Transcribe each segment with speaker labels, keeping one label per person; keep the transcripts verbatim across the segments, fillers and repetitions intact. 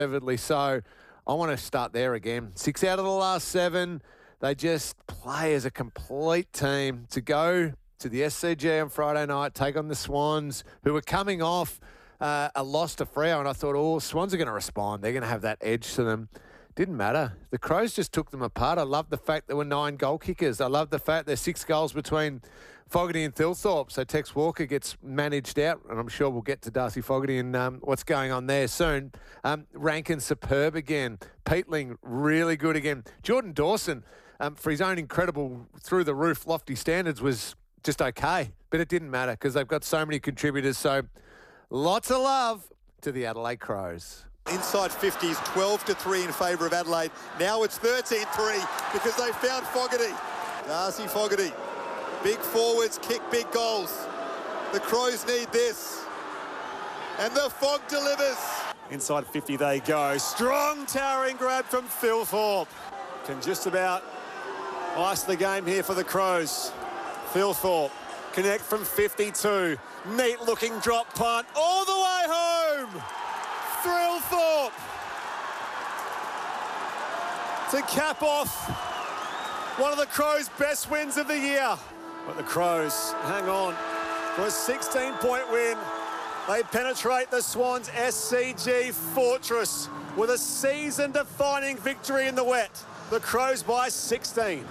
Speaker 1: Vividly so. I want to start there again. Six out of the last seven. They just play as a complete team to go to the S C G on Friday night, take on the Swans, who were coming off uh, a loss to Freo. And I thought, oh, Swans are going to respond. They're going to have that edge to them. Didn't matter. The Crows just took them apart. I love the fact there were nine goal kickers. I love the fact there's six goals between Fogarty and Thilthorpe. So Tex Walker gets managed out, and I'm sure we'll get to Darcy Fogarty and um, what's going on there soon. Um, Rankin superb again. Peatling really good again. Jordan Dawson, um, for his own incredible through-the-roof lofty standards, was just okay. But it didn't matter because they've got so many contributors. So lots of love to the Adelaide Crows.
Speaker 2: Inside fifties, twelve to three in favour of Adelaide. Now it's thirteen three because they found Fogarty. Darcy Fogarty. Big forwards kick big goals. The Crows need this. And the Fog delivers. Inside fifty they go. Strong towering grab from Thilthorpe. Can just about ice the game here for the Crows. Thilthorpe connect from fifty-two. Neat looking drop punt all the way home. Thilthorpe to cap off one of the Crows' best wins of the year. But the Crows hang on for a sixteen-point win. They penetrate the Swans' S C G fortress with a season-defining victory in the wet. The Crows by sixteen.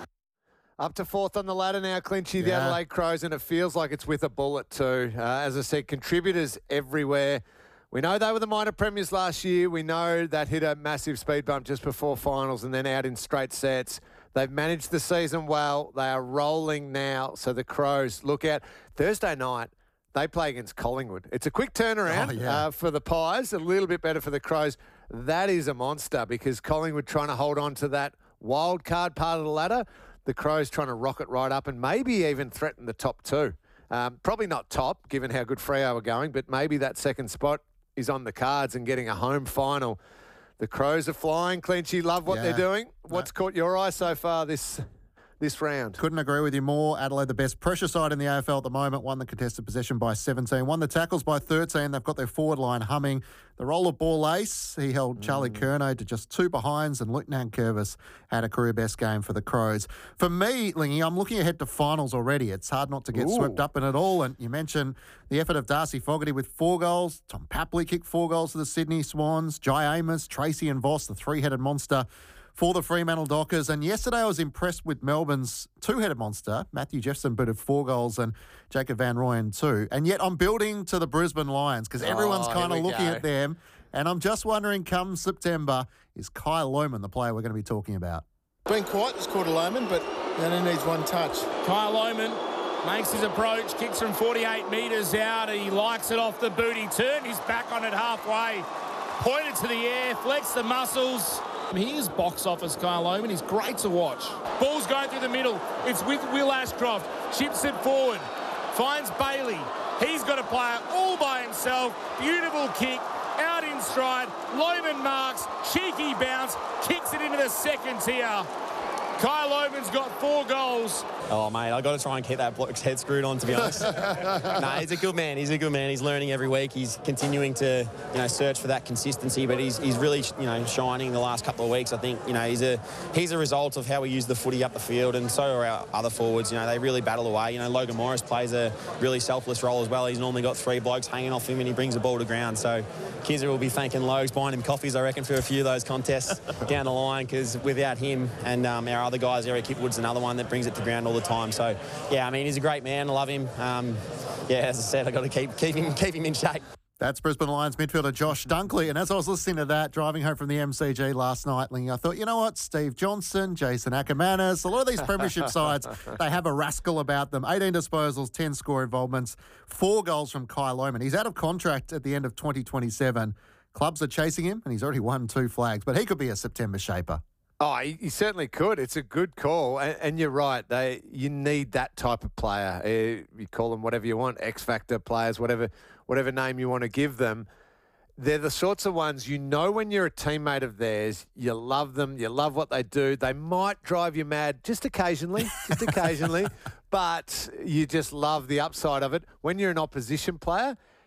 Speaker 1: Up to fourth on the ladder now, Clinchy, the
Speaker 3: Yeah.
Speaker 1: Adelaide Crows, and it feels like it's with a bullet too. Uh, as I said, contributors everywhere. We know they were the minor premiers last year. We know that hit a massive speed bump just before finals and then out in straight sets. They've managed the season well. They are rolling now. So the Crows, look out. Thursday night, they play against Collingwood. It's a quick turnaround
Speaker 3: Oh, yeah.
Speaker 1: uh, for the Pies, a little bit better for the Crows. That is a monster because Collingwood trying to hold on to that wild card part of the ladder. The Crows trying to rocket right up and maybe even threaten the top two. Um, probably not top, given how good Freo are going, but maybe that second spot is on the cards and getting a home final. The Crows are flying. Clinchy, love what
Speaker 3: Yeah.
Speaker 1: they're doing. What's caught your eye so far this this round?
Speaker 3: Couldn't agree with you more. Adelaide, the best pressure side in the A F L at the moment, won the contested possession by seventeen, won the tackles by thirteen. They've got their forward line humming. The roller ball ace, he held Charlie
Speaker 1: Mm.
Speaker 3: Curnow to just two behinds, and Luke Nankervis had a career best game for the Crows. For me, Lingy, I'm looking ahead to finals already. It's hard not to get
Speaker 1: Ooh.
Speaker 3: swept up in it all. And you mentioned the effort of Darcy Fogarty with four goals. Tom Papley kicked four goals for the Sydney Swans. Jai Amos, Tracy and Voss, the three-headed monster for the Fremantle Dockers. And yesterday I was impressed with Melbourne's two-headed monster. Matthew Jefferson booted four goals and Jacob Van Rooyen two. And yet I'm building to the Brisbane Lions because everyone's
Speaker 1: Oh,
Speaker 3: kind of
Speaker 1: here we
Speaker 3: looking
Speaker 1: go.
Speaker 3: at them. And I'm just wondering, come September, is Kyle Lohmann the player we're going to be talking about?
Speaker 4: Been quiet this quarter, Lohmann, but he only needs one touch.
Speaker 5: Kyle Lohmann makes his approach, kicks from forty-eight metres out. He likes it off the boot. He turned his back on it halfway, pointed to the air, flexed the muscles. He is box office, Kyle Lohmann. He's great to watch. Ball's going through the middle. It's with Will Ashcroft. Chips it forward. Finds Bailey. He's got a player all by himself. Beautiful kick. Out in stride. Lohmann marks. Cheeky bounce. Kicks it into the second tier. Kyle Lohmann's got four goals.
Speaker 6: Oh, mate, I've got to try and keep that bloke's head screwed on, to be honest. No, he's a good man. He's a good man. He's learning every week. He's continuing to, you know, search for that consistency, but he's he's really, you know, shining the last couple of weeks. I think, you know, he's a he's a result of how we use the footy up the field, and so are our other forwards. You know, they really battle away. You know, Logan Morris plays a really selfless role as well. He's normally got three blokes hanging off him, and he brings the ball to ground. So Kizza will be thanking Logs, buying him coffees, I reckon, for a few of those contests down the line, because without him and um, our other guys, Eric Hipwood's another one that brings it to ground all the time. So, yeah, I mean, he's a great man. I love him. Um, yeah, as I said, I've got to keep, keep, him, keep him in shape.
Speaker 3: That's Brisbane Lions midfielder Josh Dunkley. And as I was listening to that, driving home from the M C G last night, Lingy, I thought, you know what? Steve Johnson, Jason Ackermanis, a lot of these premiership sides, they have a rascal about them. eighteen disposals, ten score involvements, four goals from Kyle Lohmann. He's out of contract at the end of twenty twenty-seven. Clubs are chasing him, and he's already won two flags, but he could be a September shaper.
Speaker 1: Oh, he, he certainly could. It's a good call, and, and you're right. They you need that type of player. Uh, you call them whatever you want, X Factor players, whatever whatever name you want to give them. They're the sorts of ones you know when you're a teammate of theirs, you love them, you love what they do. They might drive you mad just occasionally, just occasionally, but you just love the upside of it. When you're an opposition player,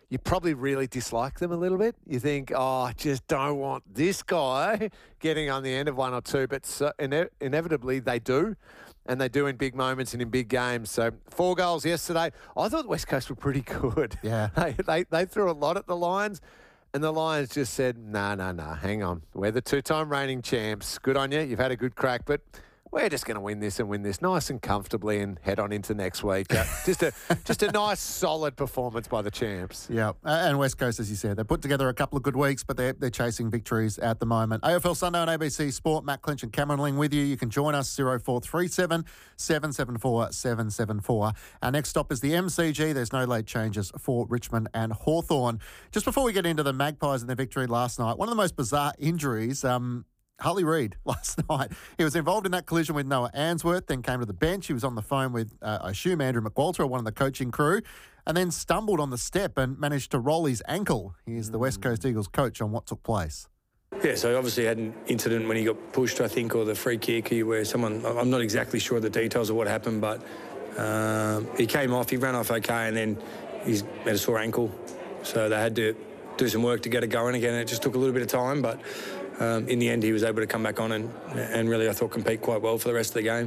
Speaker 1: you probably really dislike them a little bit. You think, oh, I just don't want this guy getting on the end of one or two. But so, ine- inevitably they do, and they do in big moments and in big games. So four goals yesterday. I thought West Coast were pretty good.
Speaker 3: Yeah.
Speaker 1: They, they, they threw a lot at the Lions, and the Lions just said, no, no, no, hang on. We're the two-time reigning champs. Good on you. You've had a good crack, but we're just going to win this and win this nice and comfortably and head on into next week. Uh, just a just a nice, solid performance by the champs.
Speaker 3: Yeah, and West Coast, as you said, they put together a couple of good weeks, but they're, they're chasing victories at the moment. A F L Sunday on A B C Sport. Matt Clinch and Cameron Ling with you. You can join us, zero four three seven, seven seven four, seven seven four. Our next stop is the M C G. There's no late changes for Richmond and Hawthorn. Just before we get into the Magpies and their victory last night, one of the most bizarre injuries, um, Harley Reid last night. He was involved in that collision with Noah Answorth, then came to the bench. He was on the phone with, uh, I assume, Andrew McWalter, one of the coaching crew, and then stumbled on the step and managed to roll his ankle. Here's the West Coast Eagles coach on what took place.
Speaker 7: Yeah, so obviously had an incident when he got pushed, I think, or the free kick where someone, I'm not exactly sure the details of what happened, but um, he came off, he ran off okay, and then he's had a sore ankle. So they had to do some work to get it going again. It just took a little bit of time, but Um, in the end, he was able to come back on and, and really, I thought, compete quite well for the rest of the game.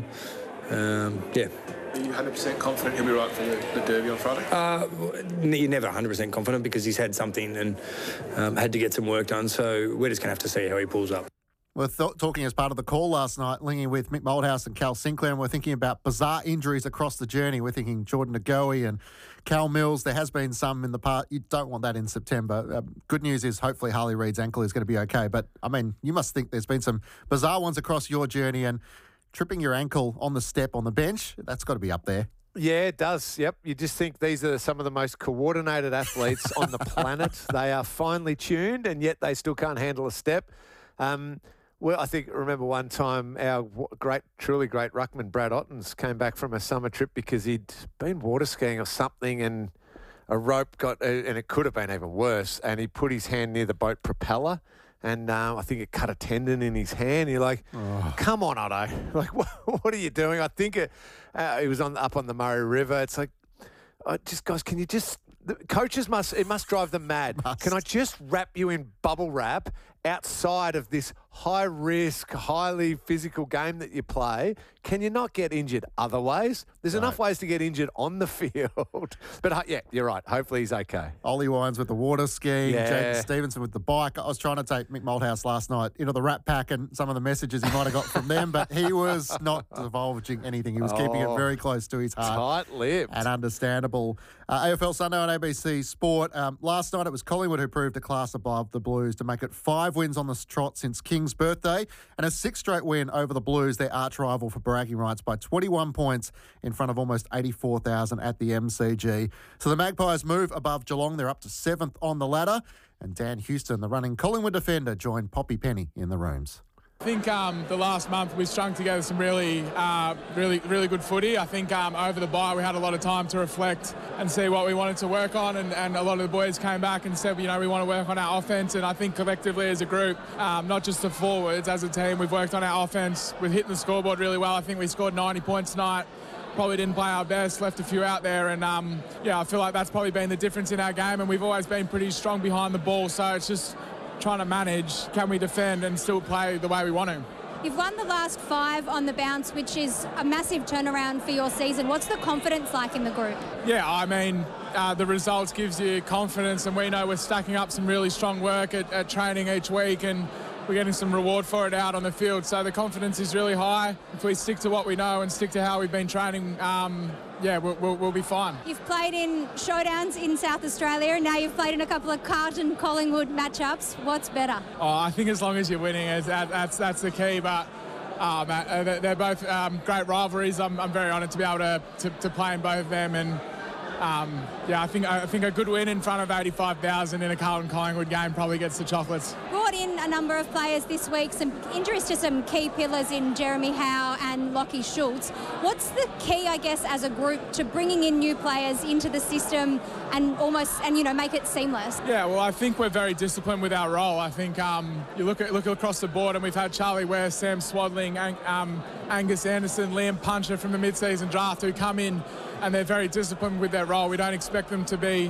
Speaker 7: Um, yeah.
Speaker 8: Are you one hundred percent confident he'll be right for the, the Derby on Friday?
Speaker 7: Uh, you're never one hundred percent confident because he's had something and um, had to get some work done. So we're just going to have to see how he pulls up.
Speaker 3: We're th- talking as part of the call last night, linking with Mick Moldhouse and Cal Sinclair, and we're thinking about bizarre injuries across the journey. We're thinking Jordan Ngoe and Cal Mills. There has been some in the past. You don't want that in September. Uh, good news is hopefully Harley Reid's ankle is going to be okay. But, I mean, you must think there's been some bizarre ones across your journey, and tripping your ankle on the step on the bench, that's got to be up there.
Speaker 1: Yeah, it does. Yep. You just think these are some of the most coordinated athletes on the planet. They are finely tuned, and yet they still can't handle a step. Um Well, I think, remember one time our great, truly great ruckman, Brad Ottens, came back from a summer trip because he'd been water skiing or something and a rope got, and it could have been even worse, and he put his hand near the boat propeller and uh, I think it cut a tendon in his hand. You're like, oh. Come on, Otto. Like, what, what are you doing? I think it, uh, it was on up on the Murray River. It's like, uh, just guys, can you just... The coaches must, it must drive them mad.
Speaker 3: Must.
Speaker 1: Can I just wrap you in bubble wrap outside of this high-risk, highly physical game that you play? Can you not get injured other ways? There's right. enough ways to get injured on the field. But, uh, yeah, you're right. Hopefully he's okay.
Speaker 3: Ollie Wines with the water skiing,
Speaker 1: yeah.
Speaker 3: Jaden Stevenson with the bike. I was trying to take Mick Moldhouse last night into the Rat Pack and some of the messages he might have got from them, but he was not divulging anything. He was oh, keeping it very close to his heart.
Speaker 1: Tight-lipped.
Speaker 3: And understandable. Uh, A F L Sunday on A B C Sport. Um, last night it was Collingwood who proved a class above the Blues to make it five wins on the trot since King's birthday and a sixth straight win over the Blues, their arch rival for bragging rights, by twenty-one points in front of almost eighty-four thousand at the M C G. So the Magpies move above Geelong. They're up to seventh on the ladder. And Dan Houston, the running Collingwood defender, joined Poppy Penny in the rooms.
Speaker 9: I think um, the last month we strung together some really, uh, really, really good footy. I think um, over the bye we had a lot of time to reflect and see what we wanted to work on, and, and a lot of the boys came back and said, you know, we want to work on our offence. And I think collectively as a group, um, not just the forwards, as a team, we've worked on our offence. We've hit the scoreboard really well. I think we scored ninety points tonight. Probably didn't play our best, left a few out there, and um, yeah, I feel like that's probably been the difference in our game. And we've always been pretty strong behind the ball, so it's just trying to manage, can we defend and still play the way we want to.
Speaker 10: You've won the last five on the bounce, which is a massive turnaround for your season. What's the confidence like in the group?
Speaker 9: Yeah, I mean, uh, the results gives you confidence, and we know we're stacking up some really strong work at, at training each week, and we're getting some reward for it out on the field. So the confidence is really high. If we stick to what we know and stick to how we've been training, um, yeah, we'll, we'll, we'll be fine.
Speaker 10: You've played in showdowns in South Australia, and now you've played in a couple of Carlton Collingwood matchups. What's better?
Speaker 9: Oh, I think as long as you're winning, that, that's that's the key. But oh, man, they're both um, great rivalries. I'm, I'm very honoured to be able to, to, to play in both of them, and um, yeah, I think I think a good win in front of eighty-five thousand in a Carlton Collingwood game probably gets the chocolates.
Speaker 10: Brought in a number of players this week, some injuries to some key pillars in Jeremy Howe and Lockie Schultz. What's the key, I guess, as a group to bringing in new players into the system and almost, and you know, make it seamless?
Speaker 9: Yeah, well, I think we're very disciplined with our role. I think um, you look at look across the board, and we've had Charlie West, Sam Swadling, Ang, um, Angus Anderson, Liam Puncher from the mid-season draft who come in, and they're very disciplined with their role. We don't expect them to be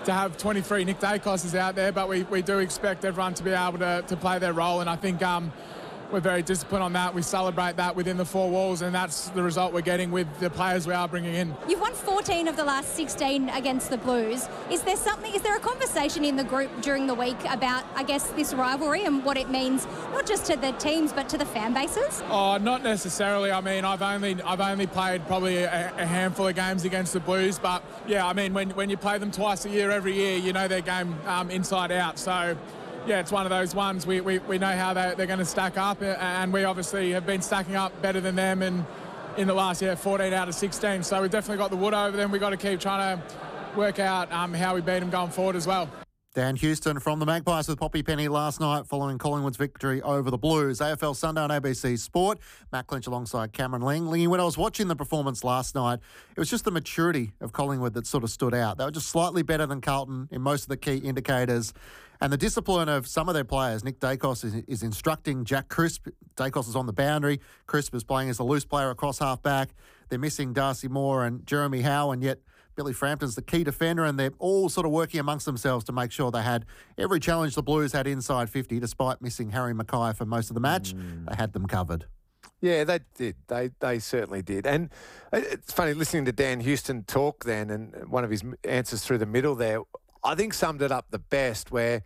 Speaker 9: to have twenty-three Nick Dacos's out there, but we, we do expect everyone to be able to, to play their role, and I think um, we're very disciplined on that. We celebrate that within the four walls, and that's the result we're getting with the players we are bringing in.
Speaker 10: You've won fourteen of the last sixteen against the Blues. Is there something, is there a conversation in the group during the week about, I guess, this rivalry and what it means, not just to the teams, but to the fan bases?
Speaker 9: Oh, not necessarily. I mean, I've only I've only played probably a, a handful of games against the Blues, but yeah, I mean, when, when you play them twice a year, every year, you know their game um, inside out. So, yeah, it's one of those ones. We, we, we know how they, they're going to stack up, and we obviously have been stacking up better than them in, in the last, yeah, fourteen out of sixteen. So we've definitely got the wood over them. We've got to keep trying to work out um, how we beat them going forward as well.
Speaker 3: Dan Houston from the Magpies with Poppy Penny last night following Collingwood's victory over the Blues. A F L Sunday on A B C Sport. Matt Clinch alongside Cameron Ling. Lingy, when I was watching the performance last night, it was just the maturity of Collingwood that sort of stood out. They were just slightly better than Carlton in most of the key indicators. And the discipline of some of their players. Nick Dacos is, is instructing Jack Crisp. Dacos is on the boundary. Crisp is playing as a loose player across half-back. They're missing Darcy Moore and Jeremy Howe, and yet Billy Frampton's the key defender, and they're all sort of working amongst themselves to make sure they had every challenge the Blues had inside fifty, despite missing Harry Mackay for most of the match. Mm. They had them covered.
Speaker 1: Yeah, they did. They they certainly did. And it's funny listening to Dan Houston talk then, and one of his answers through the middle there, I think summed it up the best, where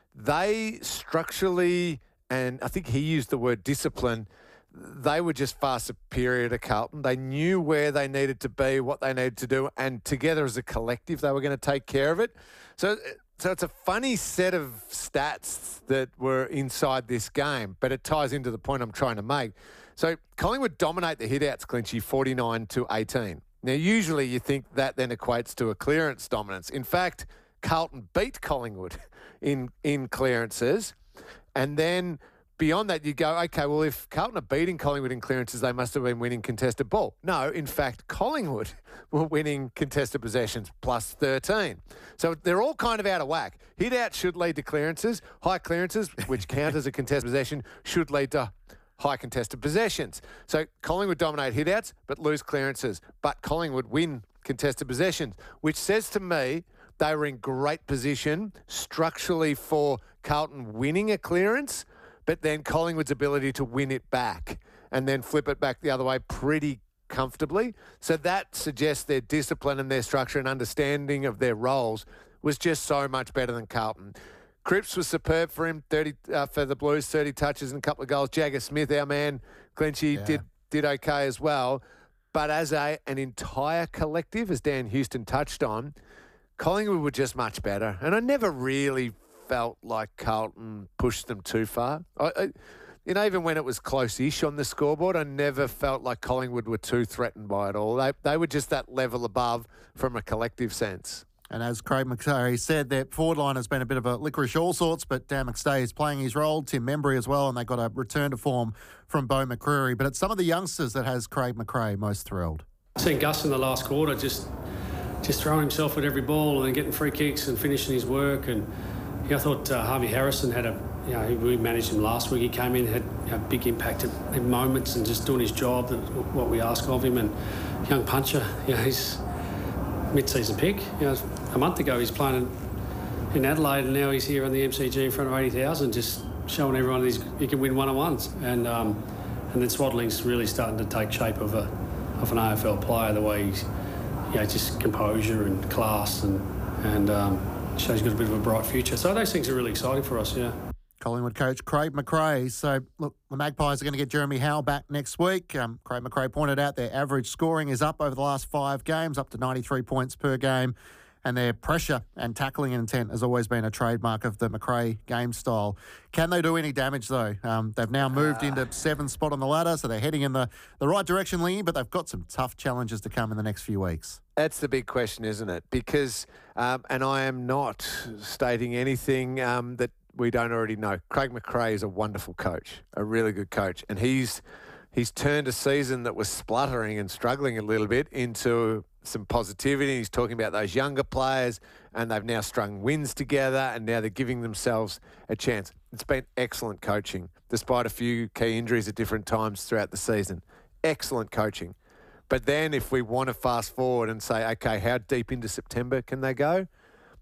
Speaker 1: they structurally, and I think he used the word discipline, they were just far superior to Carlton. They knew where they needed to be, what they needed to do, and together as a collective, they were going to take care of it. So, so it's a funny set of stats that were inside this game, but it ties into the point I'm trying to make. So Collingwood dominate the hit-outs, Clinchy, forty-nine to eighteen. Now, usually you think that then equates to a clearance dominance. In fact, Carlton beat Collingwood in in clearances, and then beyond that, you go, okay, well, if Carlton are beating Collingwood in clearances, they must have been winning contested ball. No, in fact, Collingwood were winning contested possessions plus thirteen. So they're all kind of out of whack. Hit out should lead to clearances. High clearances, which count as a contested possession, should lead to high contested possessions. So Collingwood dominate hit outs, but lose clearances. But Collingwood win contested possessions, which says to me they were in great position structurally for Carlton winning a clearance, but then Collingwood's ability to win it back and then flip it back the other way pretty comfortably. So that suggests their discipline and their structure and understanding of their roles was just so much better than Carlton. Cripps was superb for him, thirty uh, for the Blues, thirty touches and a couple of goals. Jagger Smith, our man, Clinchy, yeah. did did okay as well. But as a an entire collective, as Dan Houston touched on, Collingwood were just much better. And I never really felt like Carlton pushed them too far. I, I, you know, even when it was close-ish on the scoreboard, I never felt like Collingwood were too threatened by it all. They they were just that level above from a collective sense.
Speaker 3: And as Craig McStay said, their forward line has been a bit of a licorice all sorts, but Dan McStay is playing his role, Tim Membry as well, and they got a return to form from Beau McCreary. But it's some of the youngsters that has Craig McRae most thrilled.
Speaker 11: I've seen Gus in the last quarter just just throwing himself at every ball and getting free kicks and finishing his work. And yeah, I thought uh, Harvey Harrison had a, you know, we managed him last week. He came in, had a big impact at, at moments and just doing his job, what we ask of him. And young puncher, you know, he's mid-season pick. You know, a month ago he's playing in, in Adelaide, and now he's here on the M C G in front of eighty thousand, just showing everyone he's, he can win one-on-ones. And um, and then Swaddling's really starting to take shape of a of an A F L player, the way he's, you know, just composure and class, and and um, shows he's got a bit of a bright future. So those things are really exciting for us, yeah.
Speaker 3: Collingwood coach Craig McRae. So, look, the Magpies are going to get Jeremy Howe back next week. Um, Craig McRae pointed out their average scoring is up over the last five games, up to ninety-three points per game. And their pressure and tackling intent has always been a trademark of the McRae game style. Can they do any damage, though? Um, they've now moved uh, into seventh spot on the ladder, so they're heading in the, the right direction, Lee, but they've got some tough challenges to come in the next few weeks.
Speaker 1: That's the big question, isn't it? Because, um, and I am not stating anything um, that we don't already know. Craig McRae is a wonderful coach, a really good coach, and he's he's turned a season that was spluttering and struggling a little bit into some positivity. He's talking about those younger players, and they've now strung wins together, and now they're giving themselves a chance. It's been excellent coaching, despite a few key injuries at different times throughout the season. Excellent coaching. But then if we want to fast forward and say, okay, how deep into September can they go?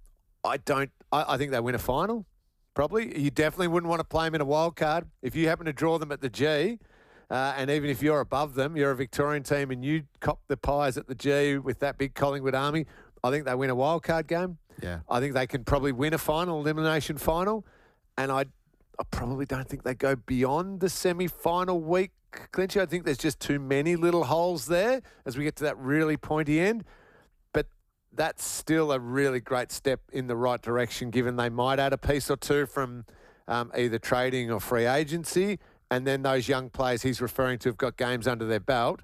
Speaker 1: I don't. I, I think they win a final. Probably. You definitely wouldn't want to play them in a wild card. If you happen to draw them at the G, uh, and even if you're above them, you're a Victorian team and you cop the Pies at the G with that big Collingwood army, I think they win a wild card game.
Speaker 3: Yeah.
Speaker 1: I think they can probably win a final, elimination final. And I, I probably don't think they go beyond the semi-final week, Clinchy. I think there's just too many little holes there as we get to that really pointy end. That's still a really great step in the right direction, given they might add a piece or two from um, either trading or free agency. And then those young players he's referring to have got games under their belt.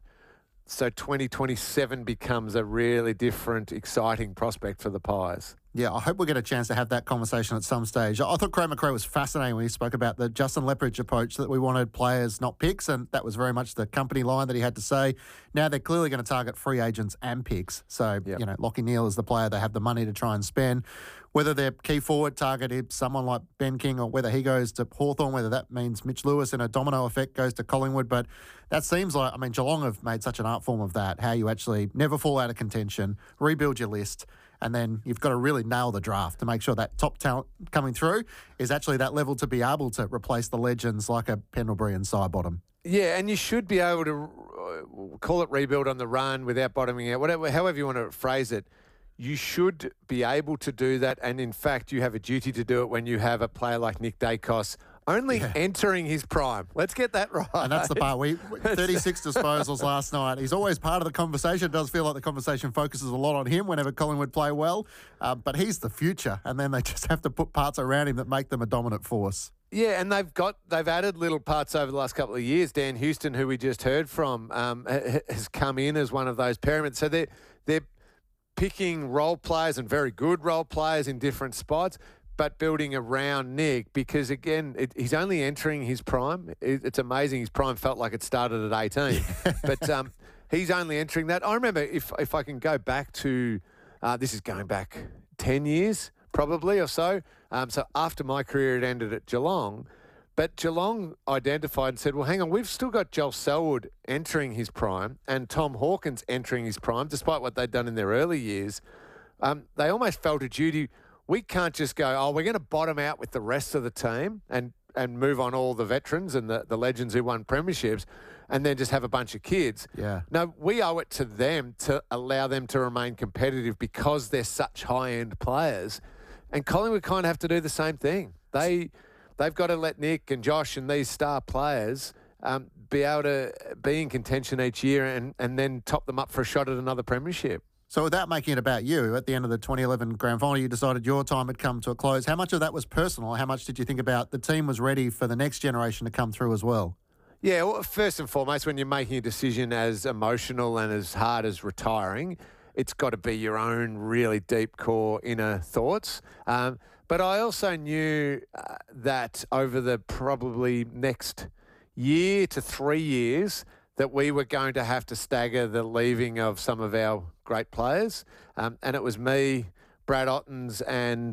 Speaker 1: So twenty twenty-seven becomes a really different, exciting prospect for the Pies.
Speaker 3: Yeah, I hope we get a chance to have that conversation at some stage. I thought Craig McRae was fascinating when he spoke about the Justin Leppridge approach, that we wanted players, not picks, and that was very much the company line that he had to say. Now they're clearly going to target free agents and picks. So, yep. you know, Lachie Neale is the player they have the money to try and spend. Whether their key forward targeted someone like Ben King or whether he goes to Hawthorn, whether that means Mitch Lewis in a domino effect goes to Collingwood. But that seems like, I mean, Geelong have made such an art form of that, how you actually never fall out of contention, rebuild your list, and then you've got to really nail the draft to make sure that top talent coming through is actually that level to be able to replace the legends like a Pendlebury and Sidebottom.
Speaker 1: Yeah, and you should be able to uh, call it rebuild on the run without bottoming out, whatever, however you want to phrase it. You should be able to do that, and in fact, you have a duty to do it when you have a player like Nick Dacos only yeah. entering his prime. Let's get that right.
Speaker 3: And that's the part. We thirty-six disposals last night. He's always part of the conversation. It does feel like the conversation focuses a lot on him whenever Collingwood play well, uh, but he's the future, and then they just have to put parts around him that make them a dominant force.
Speaker 1: Yeah, and they've got they've added little parts over the last couple of years. Dan Houston, who we just heard from, um, has come in as one of those pyramids. So they're they're picking role players and very good role players in different spots, but building around Nick because, again, it, he's only entering his prime. It, it's amazing. His prime felt like it started at eighteen, but um, he's only entering that. I remember, if if I can go back to, uh, this is going back ten years probably or so. Um, so after my career, it ended at Geelong. But Geelong identified and said, well, hang on, we've still got Joel Selwood entering his prime and Tom Hawkins entering his prime, despite what they'd done in their early years. Um, they almost felt a duty. We can't just go, oh, we're going to bottom out with the rest of the team and, and move on all the veterans and the, the legends who won premierships and then just have a bunch of kids.
Speaker 3: Yeah.
Speaker 1: No, we owe it to them to allow them to remain competitive because they're such high-end players. And Collingwood kind of have to do the same thing. They... They've got to let Nick and Josh and these star players um, be able to be in contention each year and, and then top them up for a shot at another premiership.
Speaker 3: So without making it about you, at the end of the twenty eleven grand final, you decided your time had come to a close. How much of that was personal? How much did you think about the team was ready for the next generation to come through as well?
Speaker 1: Yeah, well, first and foremost, when you're making a decision as emotional and as hard as retiring, it's got to be your own really deep core inner thoughts. Um, But I also knew uh, that over the probably next year to three years that we were going to have to stagger the leaving of some of our great players. Um, and it was me, Brad Ottens and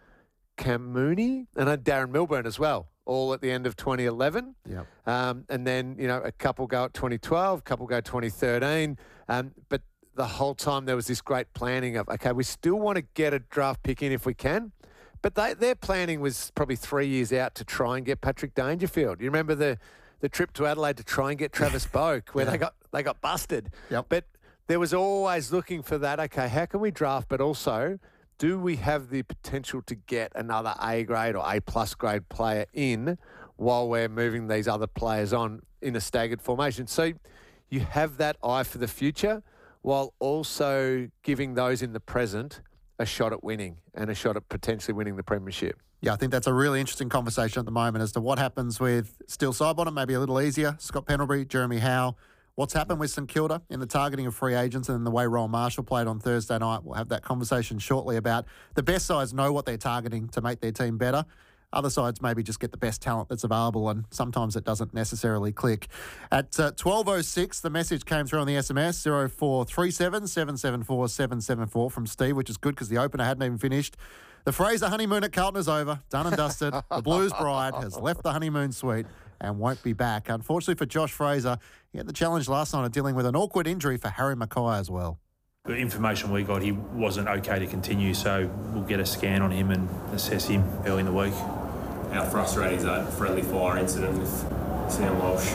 Speaker 1: Cam Mooney and uh, Darren Milburn as well, all at the end of twenty eleven.
Speaker 3: Yep.
Speaker 1: Um, and then, you know, a couple go at twenty twelve, a couple go twenty thirteen. Um, but the whole time there was this great planning of, okay, we still want to get a draft pick in if we can. But they, their planning was probably three years out to try and get Patrick Dangerfield. You remember the, the trip to Adelaide to try and get Travis Boak where yeah. they got they got busted.
Speaker 3: Yep.
Speaker 1: But there was always looking for that, okay, how can we draft? But also, do we have the potential to get another A grade or A plus grade player in while we're moving these other players on in a staggered formation? So you have that eye for the future while also giving those in the present a shot at winning and a shot at potentially winning the premiership.
Speaker 3: Yeah, I think that's a really interesting conversation at the moment as to what happens with Steele Sidebottom, maybe a little easier, Scott Pendlebury, Jeremy Howe. What's happened with St Kilda in the targeting of free agents and then the way Rowan Marshall played on Thursday night. We'll have that conversation shortly about the best sides know what they're targeting to make their team better. Other sides maybe just get the best talent that's available, and sometimes it doesn't necessarily click. At uh, twelve oh six, the message came through on the S M S, zero four three seven, seven seven four, seven seven four from Steve, which is good because the opener hadn't even finished. The Fraser honeymoon at Carlton is over, done and dusted. The Blues bride has left the honeymoon suite and won't be back. Unfortunately for Josh Fraser, he had the challenge last night of dealing with an awkward injury for Harry Mackay as well.
Speaker 12: The information we got, he wasn't okay to continue, so we'll get a scan on him and assess him early in the week.
Speaker 13: How frustrating is that friendly fire incident with Sam Walsh?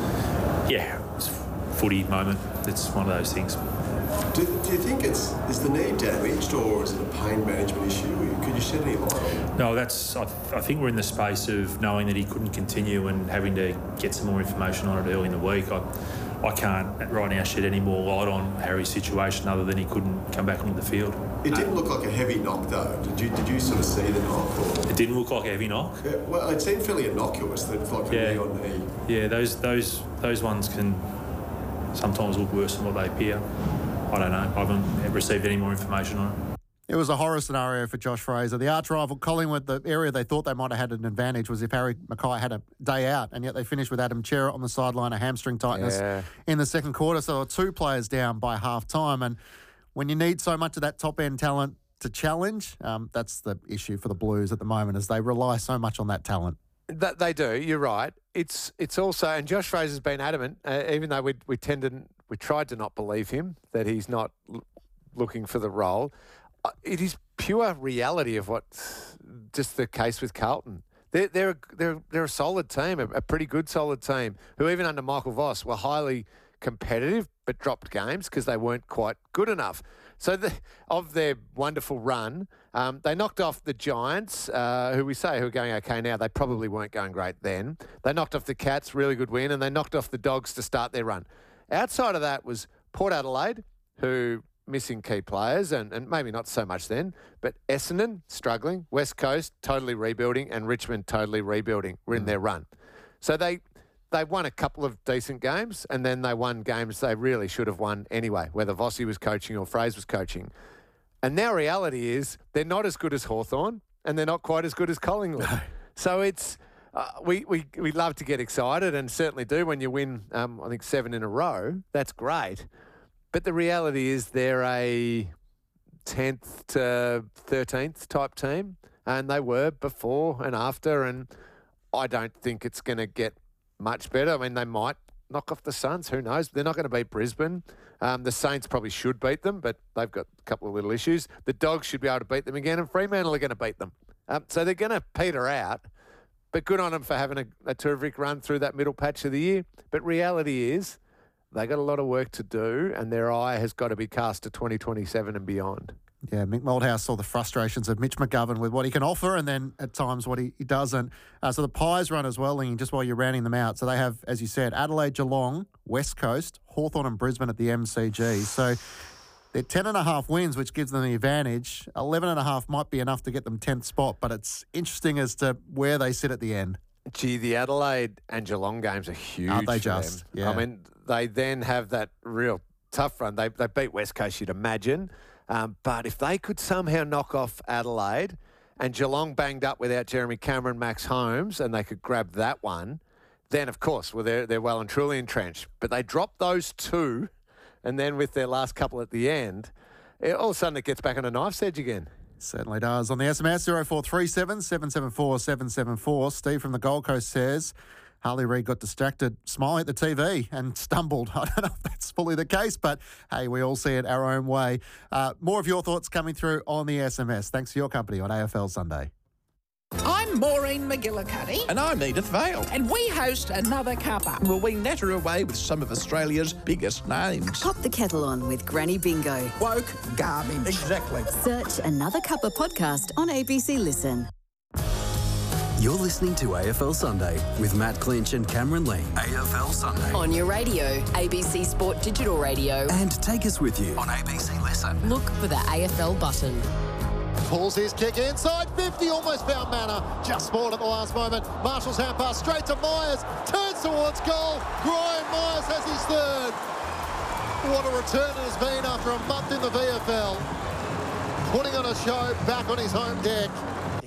Speaker 12: Yeah, it's a footy moment. It's one of those things.
Speaker 14: Do, do you think it's is the knee damaged or is it a pain management issue? Could you shed any light on it?
Speaker 12: No, that's. I, th- I think we're in the space of knowing that he couldn't continue and having to get some more information on it early in the week. I, I can't right now shed any more light on Harry's situation other than he couldn't come back onto the field.
Speaker 14: It no. didn't look like a heavy knock though. Did you did you sort of see the knock? Or?
Speaker 12: It didn't look like a heavy knock.
Speaker 14: Yeah, well, it seemed fairly innocuous. That it's like a
Speaker 12: yeah.
Speaker 14: knee on knee.
Speaker 12: Yeah, those those those ones can sometimes look worse than what they appear. I don't know. I haven't received any more information on it.
Speaker 3: It was a horror scenario for Josh Fraser. The arch rival Collingwood, the area they thought they might have had an advantage was if Harry Mackay had a day out, and yet they finished with Adam Cerra on the sideline, a hamstring tightness
Speaker 1: yeah.
Speaker 3: in the second quarter. So there were two players down by half time. And when you need so much of that top end talent to challenge, um, that's the issue for the Blues at the moment, as they rely so much on that talent.
Speaker 1: That they do. You're right. It's it's also, and Josh Fraser's been adamant, uh, even though we we tended we tried to not believe him that he's not l- looking for the role. Uh, it is pure reality of what's just the case with Carlton. They're they're they're they're a solid team, a, a pretty good solid team, who even under Michael Voss were highly competitive but dropped games because they weren't quite good enough. So the, of their wonderful run, um, they knocked off the Giants, uh, who we say who are going okay now. They probably weren't going great then. They knocked off the Cats, really good win, and they knocked off the Dogs to start their run. Outside of that was Port Adelaide, who missing key players, and, and maybe not so much then, but Essendon struggling, West Coast totally rebuilding, and Richmond totally rebuilding. We're in mm. their run. So they... They won a couple of decent games, and then they won games they really should have won anyway, whether Vossi was coaching or Fraser was coaching. And now reality is they're not as good as Hawthorn, and they're not quite as good as Collingwood. No. So it's uh, we, we we love to get excited, and certainly do when you win, um, I think, seven in a row. That's great. But the reality is they're a tenth to thirteenth type team, and they were before and after, and I don't think it's going to get much better. I mean, they might knock off the Suns. Who knows? They're not going to beat Brisbane. Um, the Saints probably should beat them, but they've got a couple of little issues. The Dogs should be able to beat them again, and Fremantle are going to beat them. Um, so they're going to peter out, but good on them for having a, a terrific run through that middle patch of the year. But reality is they got a lot of work to do, and their eye has got to be cast to twenty twenty-seven and beyond.
Speaker 3: Yeah, Mick Malthouse saw the frustrations of Mitch McGovern with what he can offer and then at times what he, he doesn't. Uh, so the Pies run as well, Lingy, just while you're rounding them out. So they have, as you said, Adelaide, Geelong, West Coast, Hawthorn and Brisbane at the M C G. So they're ten and a half wins, which gives them the advantage. eleven and a half might be enough to get them tenth spot, but it's interesting as to where they sit at the end.
Speaker 1: Gee, the Adelaide and Geelong games are huge.
Speaker 3: Aren't they
Speaker 1: for
Speaker 3: just?
Speaker 1: them.
Speaker 3: Yeah.
Speaker 1: I mean, they then have that real tough run. They, they beat West Coast, you'd imagine. Um, but if they could somehow knock off Adelaide and Geelong banged up without Jeremy Cameron, Max Holmes, and they could grab that one, then, of course, well, they're, they're well and truly entrenched. But they dropped those two, and then with their last couple at the end, it, all of a sudden it gets back on a knife's edge again.
Speaker 3: Certainly does. On the S M S, zero four three seven, seven seven four, seven seven four, Steve from the Gold Coast says Harley Reid got distracted smiling at the T V and stumbled. I don't know if that's fully the case, but hey, we all see it our own way. Uh, more of your thoughts coming through on the S M S. Thanks for your company on A F L Sunday.
Speaker 15: I'm Maureen McGillicuddy.
Speaker 16: And I'm Edith Vale.
Speaker 15: And we host Another Cuppa.
Speaker 16: Well, we natter away with some of Australia's biggest names.
Speaker 17: Pop the kettle on with Granny Bingo.
Speaker 15: Woke garbage.
Speaker 16: Exactly.
Speaker 17: Search Another Cuppa podcast on A B C Listen.
Speaker 18: You're listening to A F L Sunday with Matt Clinch and Cameron Lee. A F L Sunday.
Speaker 17: On your radio, A B C Sport Digital Radio.
Speaker 18: And take us with you on A B C Listen.
Speaker 17: Look for the A F L button.
Speaker 19: Pulls his kick inside fifty, almost found Manor. Just spoiled at the last moment. Marshall's hand pass straight to Myers. Turns towards goal. Brian Myers has his third. What a return it has been after a month in the V F L. Putting on a show back on his home deck.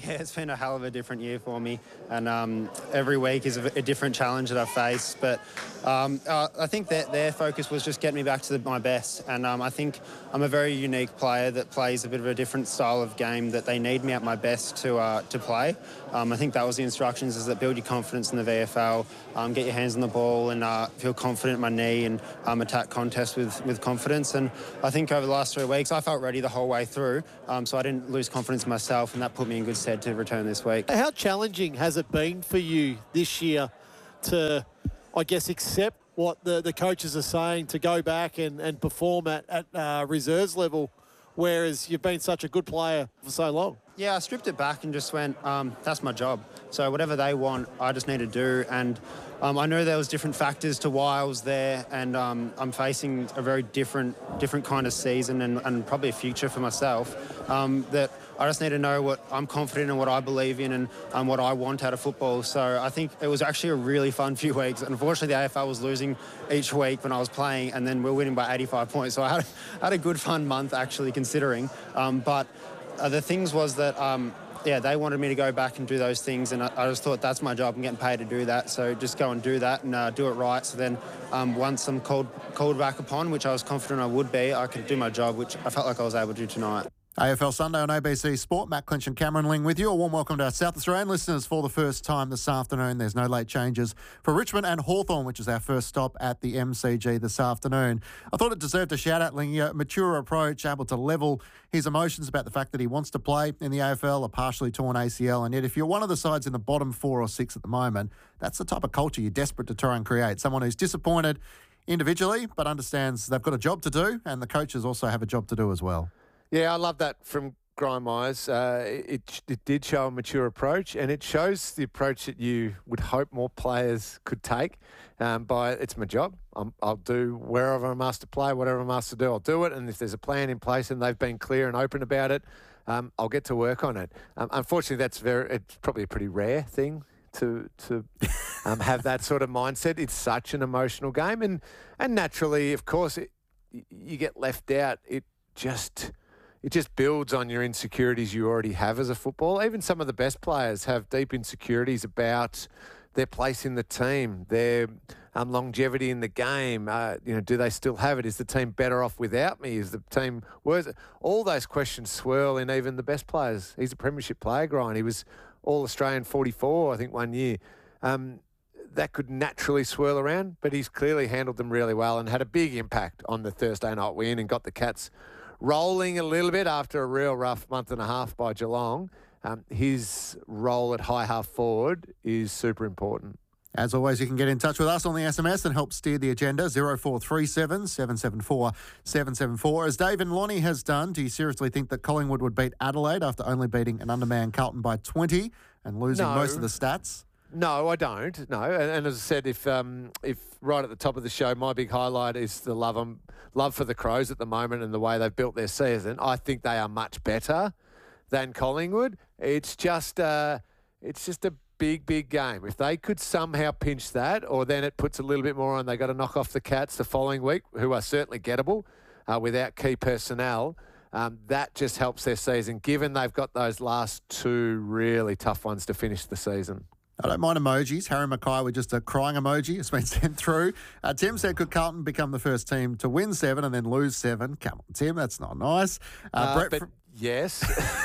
Speaker 20: Yeah, it's been a hell of a different year for me, and um, every week is a, a different challenge that I face. But um, uh, I think that their focus was just getting me back to the, my best, and um, I think I'm a very unique player that plays a bit of a different style of game that they need me at my best to uh, to play. Um, I think that was the instructions: is that build your confidence in the V F L, um, get your hands on the ball, and uh, feel confident in my knee, and um, attack contests with with confidence. And I think over the last three weeks, I felt ready the whole way through, um, so I didn't lose confidence in myself, and that put me in good stead to return this week.
Speaker 19: How challenging has it been for you this year to, I guess, accept what the, the coaches are saying, to go back and, and perform at, at uh, reserves level, whereas you've been such a good player for so long?
Speaker 20: Yeah, I stripped it back and just went, um, that's my job. So whatever they want, I just need to do. And um, I know there was different factors to why I was there, and um, I'm facing a very different different kind of season and, and probably a future for myself, um, that I just need to know what I'm confident in, what I believe in, and um, what I want out of football. So I think it was actually a really fun few weeks. Unfortunately, the A F L was losing each week when I was playing, and then we're winning by eighty-five points. So I had, had a good fun month, actually, considering. Um, but Uh, the things was that, um, yeah, they wanted me to go back and do those things, and I, I just thought that's my job. I'm getting paid to do that, so just go and do that and uh, do it right. So then um, once I'm called, called back upon, which I was confident I would be, I could do my job, which I felt like I was able to do tonight.
Speaker 3: A F L Sunday on A B C Sport. Matt Clinch and Cameron Ling with you. A warm welcome to our South Australian listeners for the first time this afternoon. There's no late changes for Richmond and Hawthorn, which is our first stop at the M C G this afternoon. I thought it deserved a shout-out, Ling. A mature approach, able to level his emotions about the fact that he wants to play in the A F L, a partially torn A C L, and yet if you're one of the sides in the bottom four or six at the moment, that's the type of culture you're desperate to try and create. Someone who's disappointed individually but understands they've got a job to do, and the coaches also have a job to do as well.
Speaker 1: Yeah, I love that from Brian Myers. Uh, it, it did show a mature approach, and it shows the approach that you would hope more players could take. Um, by it's my job. I'm, I'll do wherever I'm asked to play, whatever I'm asked to do, I'll do it. And if there's a plan in place and they've been clear and open about it, um, I'll get to work on it. Um, unfortunately, that's very. It's probably a pretty rare thing to to um, have that sort of mindset. It's such an emotional game, and and naturally, of course, it, you get left out. It just. It just builds on your insecurities you already have as a footballer. Even some of the best players have deep insecurities about their place in the team, their um, longevity in the game. Uh, you know, do they still have it? Is the team better off without me? Is the team worse? All those questions swirl in even the best players. He's a premiership player, Brian. He was All-Australian forty-four, I think, one year. Um, that could naturally swirl around, but he's clearly handled them really well and had a big impact on the Thursday night win and got the Cats rolling a little bit after a real rough month and a half by Geelong. Um, his role at high half forward is super important.
Speaker 3: As always, you can get in touch with us on the S M S and help steer the agenda, zero four three seven, seven seven four, seven seven four. As Dave and Lonnie has done, do you seriously think that Collingwood would beat Adelaide after only beating an undermanned Carlton by twenty and losing
Speaker 1: No.
Speaker 3: most of the stats?
Speaker 1: No, I don't. No, and, and as I said, if um, if right at the top of the show, my big highlight is the love um, love for the Crows at the moment and the way they've built their season. I think they are much better than Collingwood. It's just uh, it's just a big, big game. If they could somehow pinch that, or then it puts a little bit more on, they got to knock off the Cats the following week, who are certainly gettable uh, without key personnel. Um, that just helps their season, given they've got those last two really tough ones to finish the season.
Speaker 3: I don't mind emojis. Harry Mackay with just a crying emoji has been sent through. Uh, Tim said, could Carlton become the first team to win seven and then lose seven? Come on, Tim, that's not nice. Uh,
Speaker 1: Uh,
Speaker 3: Brett
Speaker 1: but
Speaker 3: from-
Speaker 1: yes.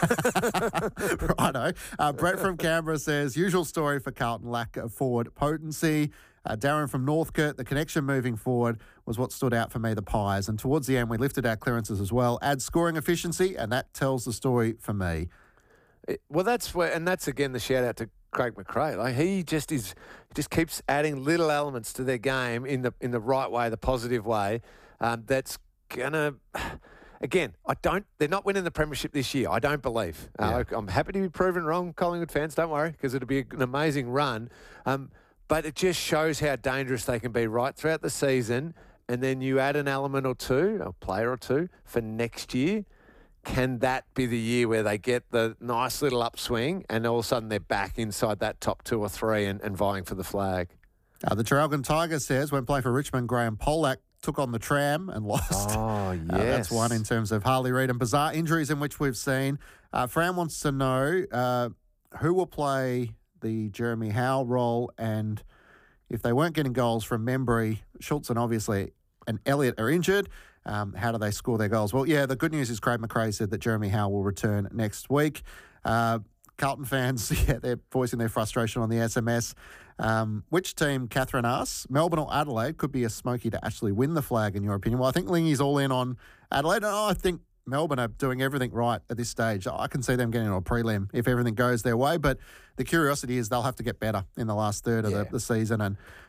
Speaker 3: Righto. Uh, Brett from Canberra says, usual story for Carlton, lack of forward potency. Uh, Darren from Northcote, the connection moving forward was what stood out for me, the Pies. And towards the end, we lifted our clearances as well. Add scoring efficiency, and that tells the story for me.
Speaker 1: It- well, that's where, and that's again the shout out to Craig McRae. Like he just is, just keeps adding little elements to their game in the in the right way, the positive way. Um, that's gonna. Again, I don't. They're not winning the premiership this year. I don't believe. Uh, I'm happy to be proven wrong, Collingwood fans. Don't worry, because it'll be an amazing run. Um, but it just shows how dangerous they can be right throughout the season. And then you add an element or two, a player or two, for next year. Can that be the year where they get the nice little upswing and all of a sudden they're back inside that top two or three and, and vying for the flag?
Speaker 3: Uh, the Traralgon Tiger says, when playing for Richmond, Graham Polak took on the tram and lost.
Speaker 1: Oh, yes.
Speaker 3: Uh, that's one in terms of Harley Reid and bizarre injuries in which we've seen. Uh, Fran wants to know, uh, who will play the Jeremy Howe role, and if they weren't getting goals from Membry, Schultz and obviously and Elliott are injured, um, how do they score their goals? Well, yeah, the good news is Craig McRae said that Jeremy Howe will return next week. Uh, Carlton fans, yeah, they're voicing their frustration on the S M S. Um, which team, Catherine asks, Melbourne or Adelaide, could be a smoky to actually win the flag, in your opinion? Well, I think Lingy's all in on Adelaide. Oh, I think Melbourne are doing everything right at this stage. I can see them getting on a prelim if everything goes their way, but the curiosity is they'll have to get better in the last third of
Speaker 1: Yeah.
Speaker 3: the, the season, and